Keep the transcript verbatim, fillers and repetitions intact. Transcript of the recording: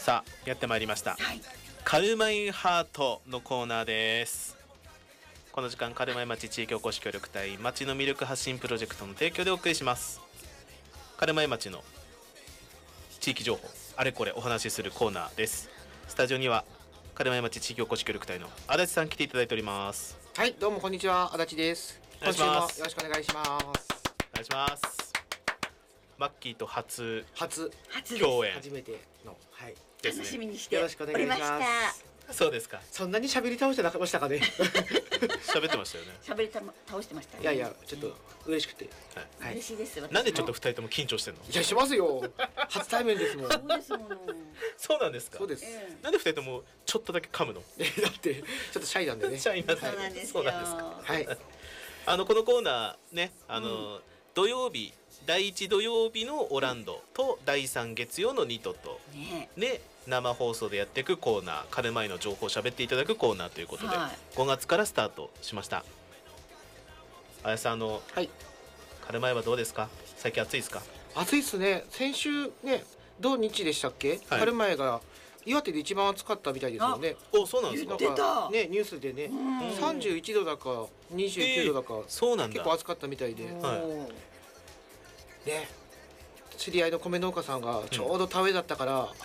さあやってまいりました、 はい、 カルマイハートのコーナーです。この時間カルマイ町地域おこし協力隊町の魅力発信プロジェクトの提供でお送りします。カルマイ町の地域情報あれこれお話しするコーナーです。スタジオにはカルマイ町地域おこし協力隊の足立さん来ていただいております。 はい、どうもこんにちは、足立です。 お願いします。 今週もよろしくお願いします。 お願いします。マッキーと初初初共演初めての、はい、 です楽しみね。 にしてよろしくお願いしますおりましそうですか。 そんなに喋り倒してなかったかね。 喋ってましたよね。 た。喋りたま倒してましたね。 いやいや、ちょっと嬉しくて、 はいはい、 嬉しいです。私もなんでちょっと二人とも緊張してんの？ いやしますよ。初対面ですもん。 そうですもの。 そうなんですか。 そうです。 えなんで二人ともちょっとだけ噛むの？ えだってちょっとシャイなんでね。 シャイなんでそうなんですよ。 そうなんですか。 はい。 あのこのコーナーね、あの、うん、土曜日だいいち土曜日のオランドとだいさん月曜のニトとね、 ね、生放送でやっていくコーナー、カルマイの情報を喋っていただくコーナーということで、はい、ごがつからスタートしました。あやさん、あの、 はい、 カルマイはどうですか？最近暑いですか？ 暑いっすね。先週ね、土日でしたっけ、はい、カルマイが岩手で一番暑かったみたいですよね。 お、そうなんですか。 なんかね、ニュースでね、さんじゅういちどだかにじゅうきゅうどだか、えー、 そうなんだ。 結構暑かったみたいで、はい、ね、知り合いの米農家さんがちょうど田植えだったから、